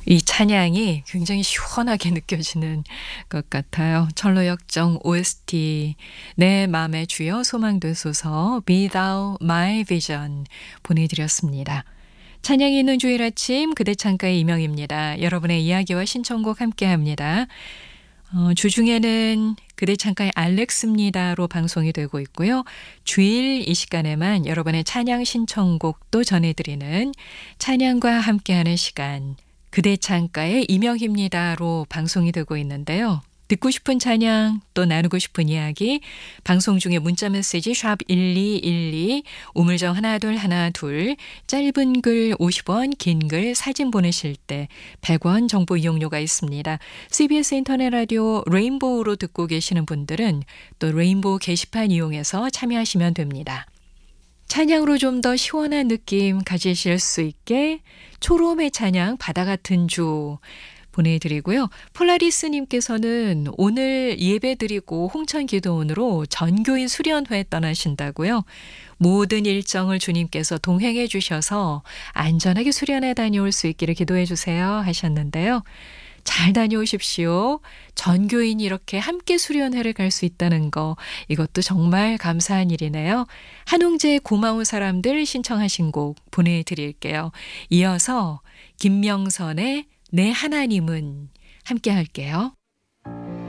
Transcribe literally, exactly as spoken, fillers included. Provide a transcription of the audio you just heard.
이 찬양이 굉장히 시원하게 느껴지는 것 같아요. 철로역정 오에스티 내 맘의 주여 소망되소서 Be Thou My Vision 보내드렸습니다. 찬양이 있는 주일 아침 그대 창가의 이명입니다. 여러분의 이야기와 신청곡 함께합니다. 어, 주중에는 그대 창가의 알렉스입니다로 방송이 되고 있고요. 주일 이 시간에만 여러분의 찬양 신청곡도 전해드리는 찬양과 함께하는 시간 그대 창가의 이명입니다로 방송이 되고 있는데요. 듣고 싶은 찬양 또 나누고 싶은 이야기 방송 중에 문자메시지 샵 일이일이 우물정 하나 둘 하나 둘 짧은 글 오십 원 긴 글 사진 보내실 때 백 원 정보 이용료가 있습니다. 씨비에스 인터넷 라디오 레인보우로 듣고 계시는 분들은 또 레인보우 게시판 이용해서 참여하시면 됩니다. 찬양으로 좀 더 시원한 느낌 가지실 수 있게 초롬의 찬양 바다 같은 주 보내드리고요. 폴라리스님께서는 오늘 예배드리고 홍천기도원으로 전교인 수련회 떠나신다고요. 모든 일정을 주님께서 동행해 주셔서 안전하게 수련회 다녀올 수 있기를 기도해 주세요 하셨는데요. 잘 다녀오십시오. 전교인이 이렇게 함께 수련회를 갈 수 있다는 거 이것도 정말 감사한 일이네요. 한웅재의 고마운 사람들 신청하신 곡 보내드릴게요. 이어서 김명선의 내 하나님은 함께 할게요.